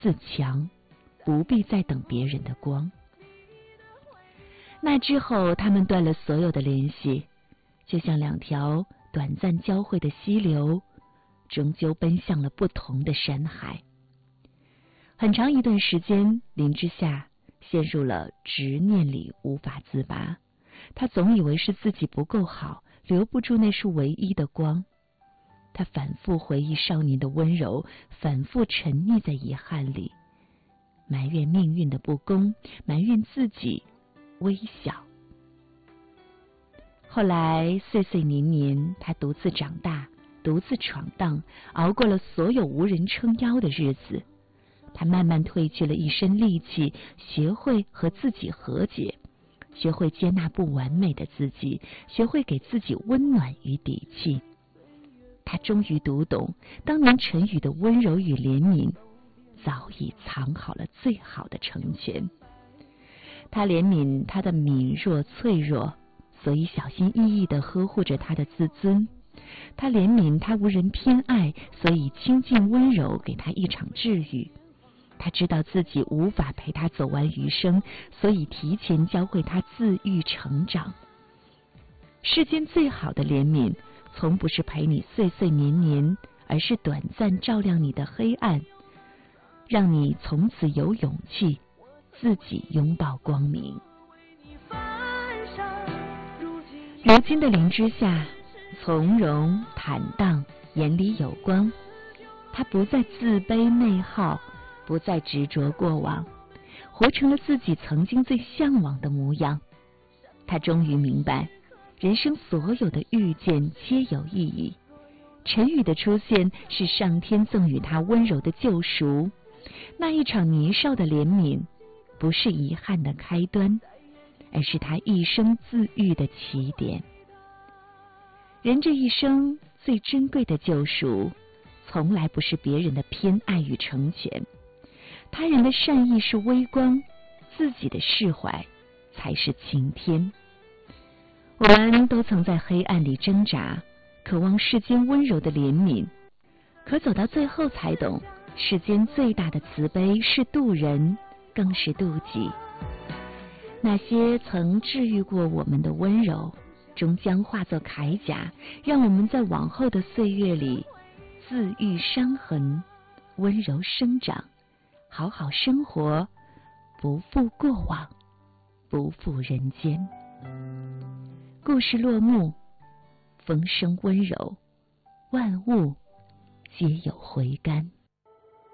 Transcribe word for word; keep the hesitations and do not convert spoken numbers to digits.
自强，不必再等别人的光。那之后，他们断了所有的联系，就像两条短暂交汇的溪流，终究奔向了不同的山海。很长一段时间，林之夏陷入了执念里无法自拔。他总以为是自己不够好，留不住那束唯一的光。他反复回忆少年的温柔，反复沉溺在遗憾里，埋怨命运的不公，埋怨自己微小。后来岁岁年年，他独自长大，独自闯荡，熬过了所有无人撑腰的日子。他慢慢褪去了一身戾气，学会和自己和解，学会接纳不完美的自己，学会给自己温暖与底气。他终于读懂，当年陈宇的温柔与怜悯，早已藏好了最好的成全。他怜悯他的敏弱脆弱，所以小心翼翼地呵护着他的自尊。他怜悯他无人偏爱，所以亲近温柔给他一场治愈。他知道自己无法陪他走完余生，所以提前教会他自愈成长。世间最好的怜悯，从不是陪你岁岁年年，而是短暂照亮你的黑暗，让你从此有勇气自己拥抱光明。如今的林之夏，从容坦荡，眼里有光。他不再自卑内耗，不再执着过往，活成了自己曾经最向往的模样。他终于明白，人生所有的遇见皆有意义。陈宇的出现是上天赠予他温柔的救赎，那一场年少的怜悯，不是遗憾的开端，而是他一生自愈的起点。人这一生最珍贵的救赎，从来不是别人的偏爱与成全，他人的善意是微光，自己的释怀才是晴天。我们都曾在黑暗里挣扎，渴望世间温柔的怜悯，可走到最后才懂，世间最大的慈悲是渡人，更是渡己。那些曾治愈过我们的温柔，终将化作铠甲，让我们在往后的岁月里自愈伤痕，温柔生长，好好生活，不负过往，不负人间。故事落幕，风声温柔，万物皆有回甘。